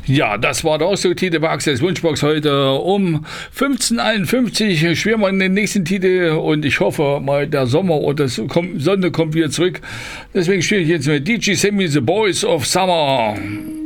Ja, das war der Ausdrucktitel bei Axels Wunschbox heute um 15:51. Schweren wir in den nächsten Titel und ich hoffe mal, der Sommer und die Sonne kommt wieder zurück. Deswegen spiele ich jetzt mit DJ Sammy, The Boys of Summer.